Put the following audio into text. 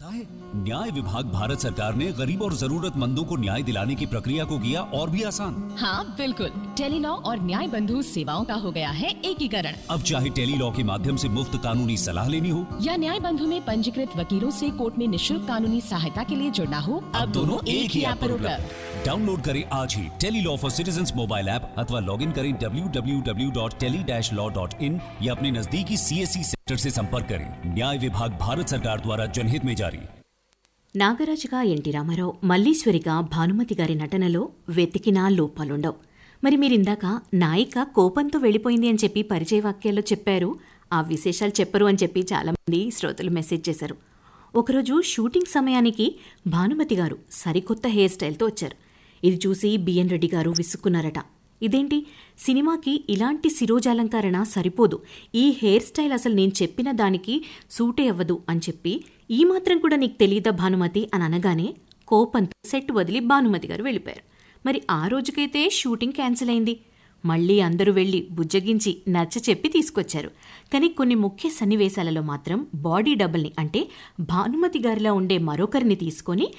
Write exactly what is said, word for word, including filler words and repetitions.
पता है, न्याय विभाग भारत सरकार ने गरीब और जरूरतमंदों को न्याय दिलाने की प्रक्रिया को किया और भी आसान। हाँ बिल्कुल, टेली लॉ और न्याय बंधु सेवाओं का हो गया है एकीकरण। अब चाहे टेली लॉ के माध्यम से मुफ्त कानूनी सलाह लेनी हो या न्याय बंधु में पंजीकृत वकीलों से कोर्ट में निशुल्क कानूनी सहायता के लिए जुड़ना हो, अब दोनों एक ही ऐप पर उपलब्ध। डाउनलोड करें आज ही tele law for citizens mobile app अथवा लॉग इन करें W W W dot tele dash law dot in या अपने नजदीकी सीएससी सेंटर से संपर्क करें। न्याय विभाग भारत सरकार द्वारा जनहित में जारी। నాగరాజుగా ఎన్టీ రామారావు, మల్లీశ్వరిగా భానుమతి గారి నటనలో వెతికినా లోపాలుండవు. మరి మీరిందాక నాయిక కోపంతో వెళ్ళిపోయింది అని చెప్పి పరిచయ వాక్యాల్లో చెప్పారు, ఆ విశేషాలు చెప్పరు అని చెప్పి చాలామంది శ్రోతలు మెసేజ్ చేశారు. ఒకరోజు షూటింగ్ సమయానికి భానుమతి గారు సరికొత్త హెయిర్ స్టైల్తో వచ్చారు. ఇది చూసి బిఎన్ రెడ్డి గారు విసుక్కున్నారట. ఇదేంటి, సినిమాకి ఇలాంటి శిరోజాలంకరణ సరిపోదు, ఈ హెయిర్ స్టైల్ అసలు నేను చెప్పిన దానికి సూటే అవ్వదు అని చెప్పి, ఈ మాత్రం కూడా నీకు తెలీదా భానుమతి అని అనగానే కోపంతో సెట్ వదిలి భానుమతి గారు వెళ్ళిపోయారు. మరి ఆ రోజుకైతే షూటింగ్ క్యాన్సిల్ అయింది. మళ్లీ అందరూ వెళ్లి బుజ్జగించి నచ్చ చెప్పి తీసుకొచ్చారు. కానీ కొన్ని ముఖ్య సన్నివేశాలలో మాత్రం బాడీ డబుల్ని, అంటే భానుమతి గారిలా ఉండే మరొకరిని తీసుకొని